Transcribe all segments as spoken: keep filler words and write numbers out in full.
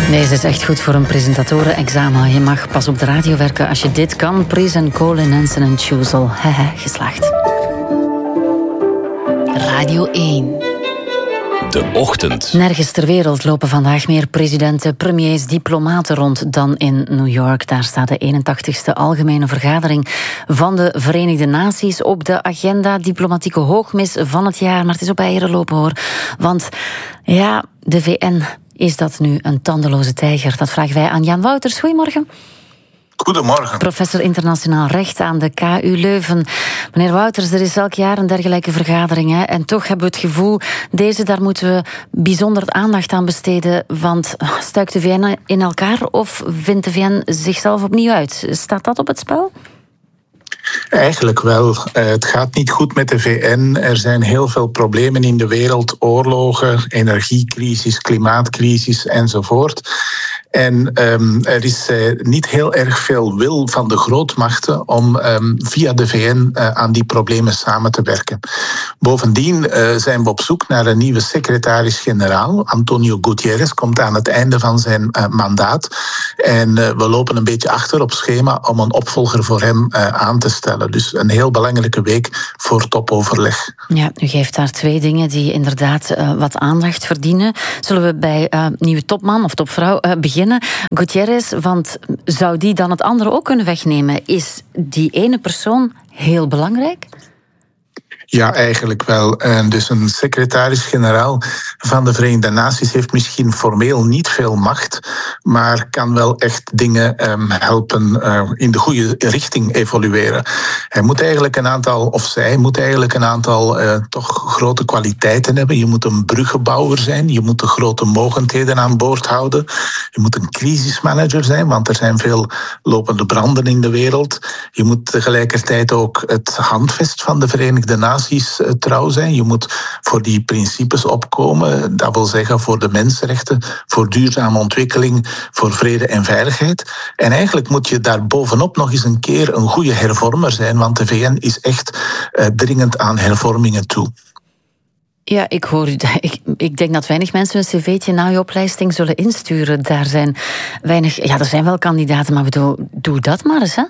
Deze is echt goed voor een presentatoren-examen. Je mag pas op de radio werken als je dit kan. Present Colin Nansen en Choezel. Hehe, geslaagd. Radio één. De ochtend. Nergens ter wereld lopen vandaag meer presidenten, premiers, diplomaten rond dan in New York. Daar staat de eenentachtigste Algemene Vergadering van de Verenigde Naties op de agenda. Diplomatieke hoogmis van het jaar. Maar het is op eieren lopen, hoor. Want ja, de V N, is dat nu een tandeloze tijger? Dat vragen wij aan Jan Wouters. Goedemorgen. Goedemorgen. Professor internationaal recht aan de K U Leuven. Meneer Wouters, er is elk jaar een dergelijke vergadering. Hè? En toch hebben we het gevoel, deze, daar moeten we bijzonder aandacht aan besteden. Want stuikt de V N in elkaar of vindt de V N zichzelf opnieuw uit? Staat dat op het spel? Eigenlijk wel. Uh, het gaat niet goed met de V N. Er zijn heel veel problemen in de wereld. Oorlogen, energiecrisis, klimaatcrisis enzovoort. En um, er is uh, niet heel erg veel wil van de grootmachten om um, via de V N uh, aan die problemen samen te werken. Bovendien uh, zijn we op zoek naar een nieuwe secretaris-generaal. Antonio Guterres komt aan het einde van zijn uh, mandaat. En uh, we lopen een beetje achter op schema om een opvolger voor hem uh, aan te stellen. Dus een heel belangrijke week voor topoverleg. Ja, u geeft daar twee dingen die inderdaad uh, wat aandacht verdienen. Zullen we bij uh, nieuwe topman of topvrouw uh, beginnen? Gutierrez, want zou die dan het andere ook kunnen wegnemen? Is die ene persoon heel belangrijk? Ja, eigenlijk wel. En dus een secretaris-generaal van de Verenigde Naties heeft misschien formeel niet veel macht, maar kan wel echt dingen um, helpen uh, in de goede richting evolueren. Hij moet eigenlijk een aantal, of zij moet eigenlijk een aantal uh, toch grote kwaliteiten hebben. Je moet een bruggenbouwer zijn, je moet de grote mogendheden aan boord houden. Je moet een crisismanager zijn, want er zijn veel lopende branden in de wereld. Je moet tegelijkertijd ook het handvest van de Verenigde Naties trouw zijn. Je moet voor die principes opkomen. Dat wil zeggen voor de mensenrechten, voor duurzame ontwikkeling, voor vrede en veiligheid. En eigenlijk moet je daar bovenop nog eens een keer een goede hervormer zijn, want de V N is echt uh, dringend aan hervormingen toe. Ja, ik hoor u. Ik, ik denk dat weinig mensen een cv'tje na uw opleiding zullen insturen. Daar zijn weinig. Ja, er zijn wel kandidaten, maar bedoel, doe dat maar eens, hè?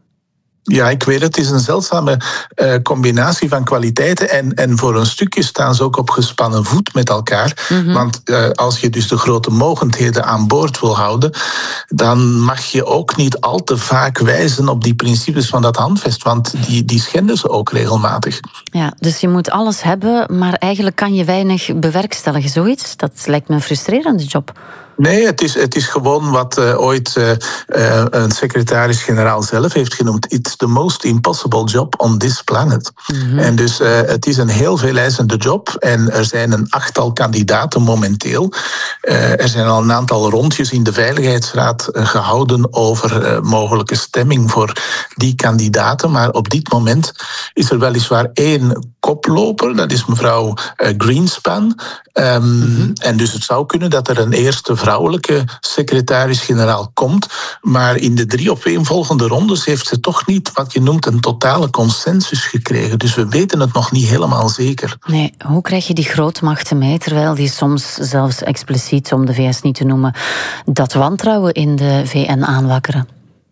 Ja, ik weet het. Het is een zeldzame uh, combinatie van kwaliteiten. En, en voor een stukje staan ze ook op gespannen voet met elkaar. Mm-hmm. Want uh, als je dus de grote mogendheden aan boord wil houden, dan mag je ook niet al te vaak wijzen op die principes van dat handvest. Want die, die schenden ze ook regelmatig. Ja, dus je moet alles hebben, maar eigenlijk kan je weinig bewerkstelligen. Zoiets, dat lijkt me een frustrerende job. Nee, het is, het is gewoon wat uh, ooit uh, uh, een secretaris-generaal zelf heeft genoemd. It's the most impossible job on this planet. Mm-hmm. En dus uh, het is een heel veeleisende job. En er zijn een achttal kandidaten momenteel. Uh, er zijn al een aantal rondjes in de Veiligheidsraad uh, gehouden over uh, mogelijke stemming voor die kandidaten. Maar op dit moment is er weliswaar één koploper. Dat is mevrouw uh, Greenspan. Um, mm-hmm. En dus het zou kunnen dat er een eerste vrouwelijke secretaris-generaal komt. Maar in de drie opeenvolgende rondes heeft ze toch niet wat je noemt een totale consensus gekregen. Dus we weten het nog niet helemaal zeker. Nee, hoe krijg je die grootmachten mee, terwijl die soms zelfs expliciet, om de V S niet te noemen, dat wantrouwen in de V N aanwakkeren?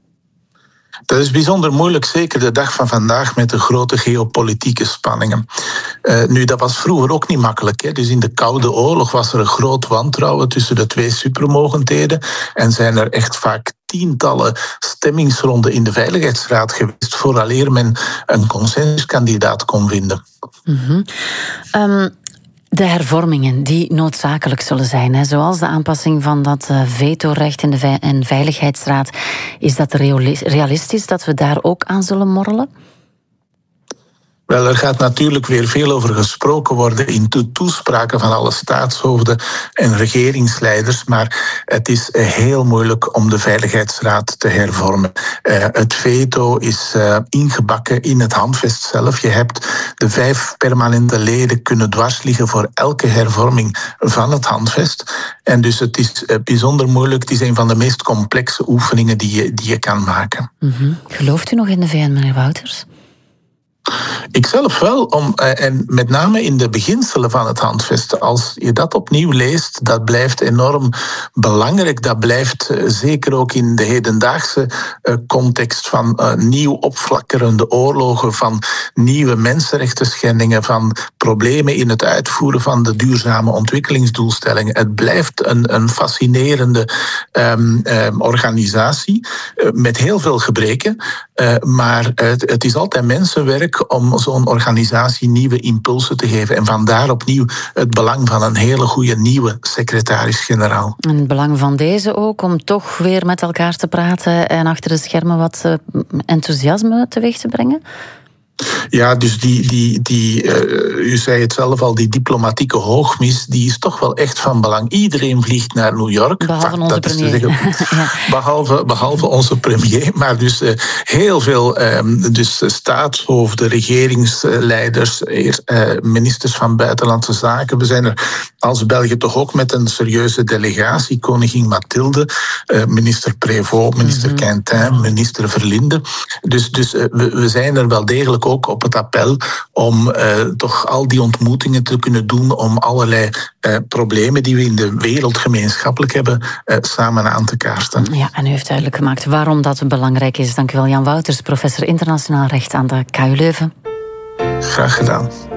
Dat is bijzonder moeilijk, zeker de dag van vandaag met de grote geopolitieke spanningen. Uh, nu, dat was vroeger ook niet makkelijk. Hè? Dus in de Koude Oorlog was er een groot wantrouwen tussen de twee supermogendheden en zijn er echt vaak tientallen stemmingsronden in de Veiligheidsraad geweest vooraleer men een consensuskandidaat kon vinden. Mm-hmm. Um... De hervormingen die noodzakelijk zullen zijn, hè, zoals de aanpassing van dat uh, vetorecht in de Ve- en Veiligheidsraad, is dat realistisch dat we daar ook aan zullen morrelen? Wel, er gaat natuurlijk weer veel over gesproken worden in de toespraken van alle staatshoofden en regeringsleiders, maar het is heel moeilijk om de Veiligheidsraad te hervormen. Uh, het veto is uh, ingebakken in het handvest zelf. Je hebt de vijf permanente leden kunnen dwars liggen voor elke hervorming van het handvest. En dus het is uh, bijzonder moeilijk. Het is een van de meest complexe oefeningen die je, die je kan maken. Mm-hmm. Gelooft u nog in de V N, meneer Wouters? Ik zelf wel, om, en met name in de beginselen van het handvest. Als je dat opnieuw leest, dat blijft enorm belangrijk. Dat blijft zeker ook in de hedendaagse context van nieuw opflakkerende oorlogen, van nieuwe mensenrechten schendingen, van problemen in het uitvoeren van de duurzame ontwikkelingsdoelstellingen. Het blijft een, een fascinerende um, um, organisatie uh, met heel veel gebreken, uh, maar het, het is altijd mensenwerk om zo'n organisatie nieuwe impulsen te geven. En vandaar opnieuw het belang van een hele goede nieuwe secretaris-generaal. En het belang van deze ook om toch weer met elkaar te praten en achter de schermen wat uh, enthousiasme teweeg te brengen? Ja, dus die, die, die uh, u zei het zelf al, die diplomatieke hoogmis, die is toch wel echt van belang. Iedereen vliegt naar New York. Behalve onze dat premier. Zeggen, ja. behalve, behalve onze premier, maar dus uh, heel veel um, dus staatshoofden, regeringsleiders, uh, ministers van Buitenlandse Zaken. We zijn er als België toch ook met een serieuze delegatie. Koningin Mathilde, uh, minister Prévost, minister mm-hmm. Quintin, minister Verlinde. Dus, dus uh, we, we zijn er wel degelijk ook op het appel om uh, toch al die ontmoetingen te kunnen doen om allerlei uh, problemen die we in de wereld gemeenschappelijk hebben uh, samen aan te kaarten. Ja, en u heeft duidelijk gemaakt waarom dat belangrijk is. Dank u wel, Jan Wouters, professor internationaal recht aan de K U Leuven. Graag gedaan.